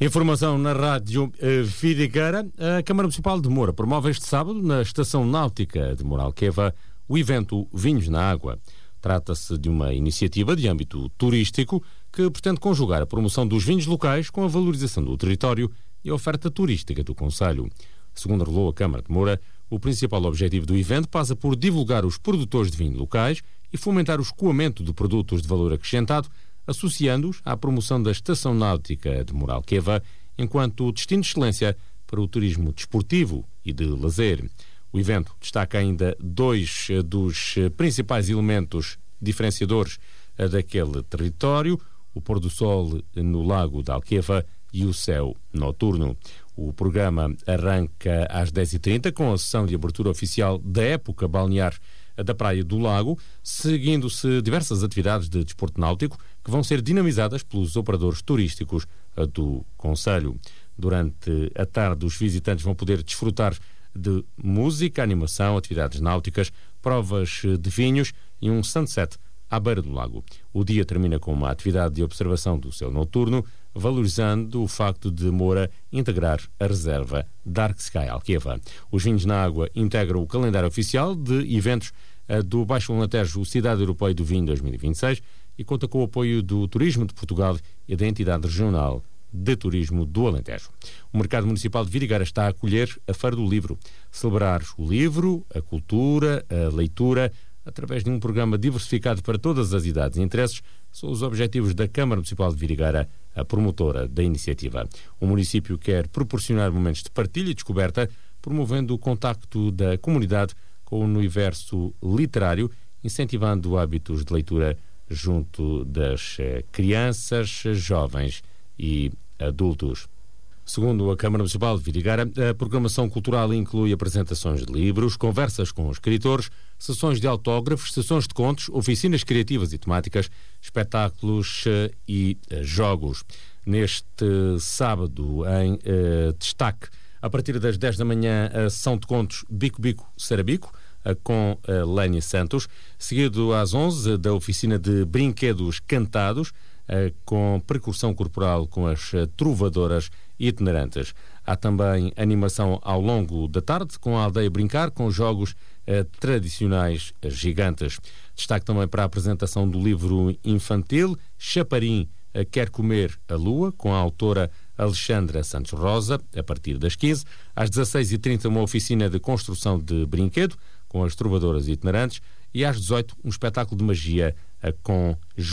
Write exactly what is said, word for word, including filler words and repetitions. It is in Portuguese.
Informação na Rádio uh, Vidigueira. A Câmara Municipal de Moura promove este sábado, na Estação Náutica de Moura Alqueva, o evento Vinhos na Água. Trata-se de uma iniciativa de âmbito turístico que pretende conjugar a promoção dos vinhos locais com a valorização do território e a oferta turística do concelho. Segundo revelou a Câmara de Moura, o principal objetivo do evento passa por divulgar os produtores de vinho locais e fomentar o escoamento de produtos de valor acrescentado, associando-os à promoção da Estação Náutica de Moura Alqueva enquanto destino de excelência para o turismo desportivo e de lazer. O evento destaca ainda dois dos principais elementos diferenciadores daquele território: o pôr do sol no Lago da Alqueva e o céu noturno. O programa arranca às dez e trinta com a sessão de abertura oficial da época balnear da Praia do Lago, seguindo-se diversas atividades de desporto náutico que vão ser dinamizadas pelos operadores turísticos do concelho. Durante a tarde, os visitantes vão poder desfrutar de música, animação, atividades náuticas, provas de vinhos e um sunset à beira do lago. O dia termina com uma atividade de observação do céu noturno, valorizando o facto de Moura integrar a reserva Dark Sky Alqueva. Os Vinhos na Água integram o calendário oficial de eventos do Baixo Alentejo Cidade Europeia do Vinho dois mil e vinte e seis e conta com o apoio do Turismo de Portugal e da entidade regional de Turismo do Alentejo. O Mercado Municipal de Vidigueira está a acolher a Feira do Livro. Celebrar o livro, a cultura, a leitura, através de um programa diversificado para todas as idades e interesses, são os objetivos da Câmara Municipal de Vidigueira, a promotora da iniciativa. O município quer proporcionar momentos de partilha e descoberta, promovendo o contacto da comunidade com o universo literário, incentivando hábitos de leitura junto das crianças, jovens e adultos. Segundo a Câmara Municipal de Vidigueira, a programação cultural inclui apresentações de livros, conversas com escritores, sessões de autógrafos, sessões de contos, oficinas criativas e temáticas, espetáculos uh, e uh, jogos. Neste sábado, em uh, destaque, a partir das dez da manhã, a sessão de contos Bico Bico Sarabico, uh, com uh, Lénia Santos, seguido às onze da oficina de brinquedos cantados, uh, com percussão corporal com as uh, trovadoras itinerantes. Há também animação ao longo da tarde com a Aldeia Brincar, com jogos eh, tradicionais eh, gigantes. Destaque também para a apresentação do livro infantil Chaparim eh, Quer Comer a Lua, com a autora Alexandra Santos Rosa, a partir das quinze. Às dezasseis e trinta, uma oficina de construção de brinquedo com as trovadoras itinerantes, e às dezoito, um espetáculo de magia eh, com